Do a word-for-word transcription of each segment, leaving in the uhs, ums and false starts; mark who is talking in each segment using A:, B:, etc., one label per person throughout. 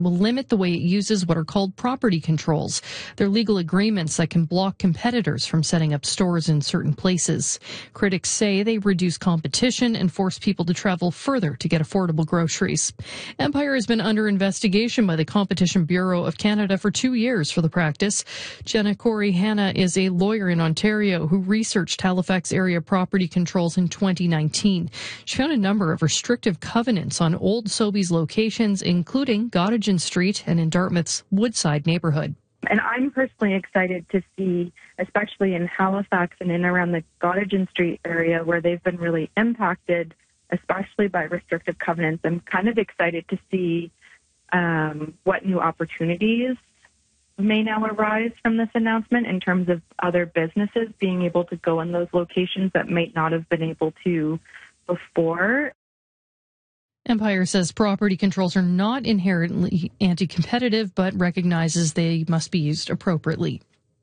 A: will limit the way it uses what are called property controls. They're legal agreements that can block competitors from setting up stores in certain places. Critics say they reduce competition and force people to travel further to get affordable groceries. Empire has been under investigation by the Competition Bureau of Canada for two years for the practice. Jenna Corey-Hanna is a lawyer in Ontario who researched Halifax area property controls in twenty nineteen. She found a number of restrictive covenants on old Sobeys locations, including Gottingen Street and in Dartmouth's Woodside neighborhood.
B: And I'm personally excited to see, especially in Halifax and in around the Gottingen Street area where they've been really impacted, especially by restrictive covenants. I'm kind of excited to see um, what new opportunities may now arise from this announcement in terms of other businesses being able to go in those locations that might not have been able to before.
A: Empire says property controls are not inherently anti-competitive, but recognizes they must be used appropriately.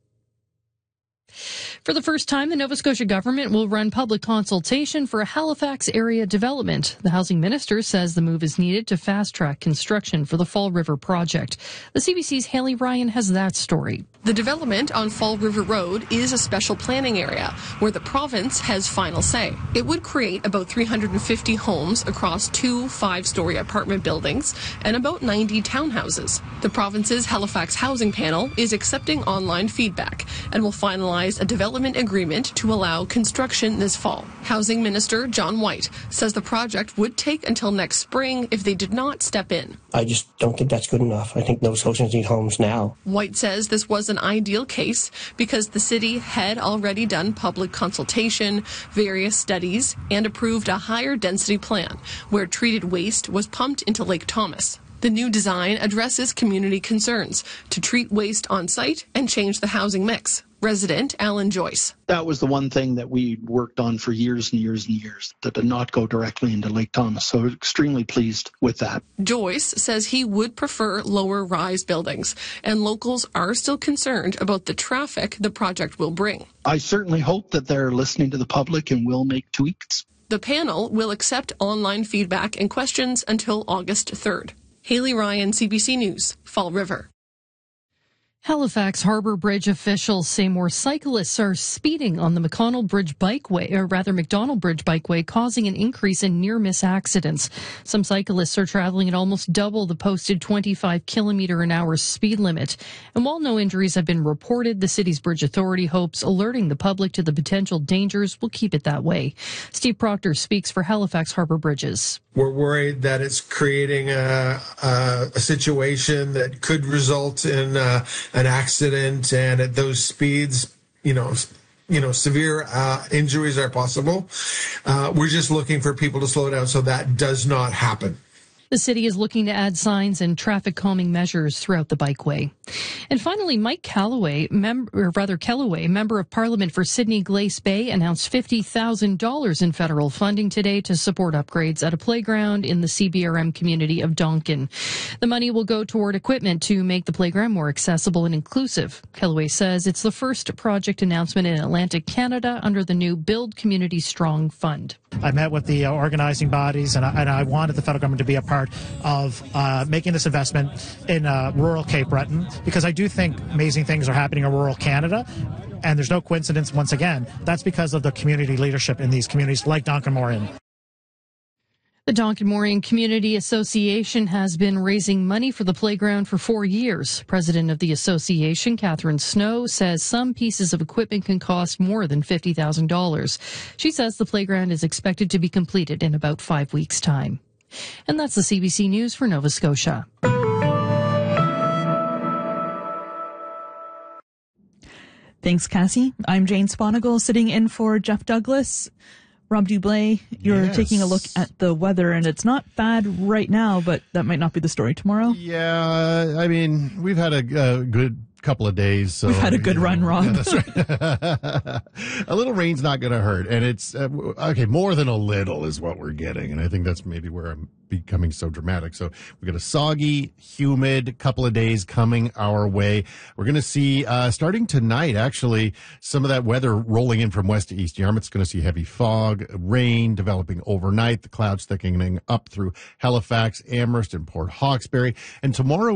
A: For the first time, the Nova Scotia government will run public consultation for a Halifax area development. The housing minister says the move is needed to fast-track construction for the Fall River project. The C B C's Haley Ryan has that story.
C: The development on Fall River Road is a special planning area where the province has final say. It would create about three hundred fifty homes across two five-story apartment buildings and about ninety townhouses. The province's Halifax Housing Panel is accepting online feedback and will finalize a development agreement to allow construction this fall. Housing Minister John White says the project would take until next spring if they did not step in.
D: I just don't think that's good enough. I think Nova Scotians need homes now.
C: White says this was an ideal case because the city had already done public consultation, various studies, and approved a higher density plan where treated waste was pumped into Lake Thomas. The new design addresses community concerns to treat waste on site and change the housing mix. Resident Alan Joyce.
E: That was the one thing that we worked on for years and years and years, that did not go directly into Lake Thomas. So we're extremely pleased with that.
C: Joyce says he would prefer lower rise buildings, and locals are still concerned about the traffic the project will bring.
E: I certainly hope that they're listening to the public and will make tweaks.
C: The panel will accept online feedback and questions until August third. Haley Ryan, C B C News, Fall River.
A: Halifax Harbour Bridge officials say more cyclists are speeding on the McConnell Bridge Bikeway, or rather McDonald Bridge Bikeway, causing an increase in near-miss accidents. Some cyclists are traveling at almost double the posted twenty-five kilometre an hour speed limit. And while no injuries have been reported, the city's bridge authority hopes alerting the public to the potential dangers will keep it that way. Steve Proctor speaks for Halifax Harbour Bridges.
F: We're worried that it's creating a, a, a situation that could result in uh, an accident, and at those speeds, you know, you know, severe uh, injuries are possible. Uh, we're just looking for people to slow down so that does not happen.
A: The city is looking to add signs and traffic calming measures throughout the bikeway. And finally, Mike Callaway, mem- or rather Kellaway, member of Parliament for Sydney Glace Bay, announced fifty thousand dollars in federal funding today to support upgrades at a playground in the C B R M community of Donkin. The money will go toward equipment to make the playground more accessible and inclusive. Kellaway says it's the first project announcement in Atlantic Canada under the new Build Community Strong Fund.
G: I met with the uh, organizing bodies, and I, and I wanted the federal government to be a part of uh, making this investment in uh, rural Cape Breton, because I do think amazing things are happening in rural Canada. And there's no coincidence, once again, that's because of the community leadership in these communities like Donkin Morin.
A: The Donkin Morin Community Association has been raising money for the playground for four years. President of the association, Catherine Snow, says some pieces of equipment can cost more than fifty thousand dollars. She says the playground is expected to be completed in about five weeks' time. And that's the C B C News for Nova Scotia.
H: Thanks, Cassie. I'm Jane Sponigal, sitting in for Jeff Douglas. Rob Dublé, you're
I: yes.
H: taking a look at the weather, and it's not bad right now, but that might not be the story tomorrow.
I: Yeah, I mean, we've had a, a good couple of days. So,
H: We've had a good
I: you know,
H: run, Rob.
I: Yeah, that's right. A little rain's not going to hurt. And it's, uh, okay, more than a little is what we're getting. And I think that's maybe where I'm becoming so dramatic. So we've got a soggy, humid couple of days coming our way. We're going to see, uh, starting tonight, actually, some of that weather rolling in from west to east. Yarmouth's going to see heavy fog, rain developing overnight, the clouds thickening up through Halifax, Amherst, and Port Hawkesbury. And tomorrow